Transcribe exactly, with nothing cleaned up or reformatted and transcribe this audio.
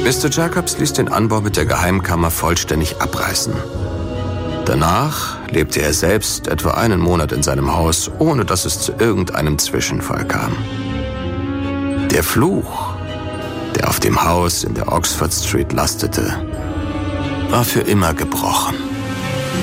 Mister Jacobs ließ den Anbau mit der Geheimkammer vollständig abreißen. Danach lebte er selbst etwa einen Monat in seinem Haus, ohne dass es zu irgendeinem Zwischenfall kam. Der Fluch, der auf dem Haus in der Oxford Street lastete, war für immer gebrochen.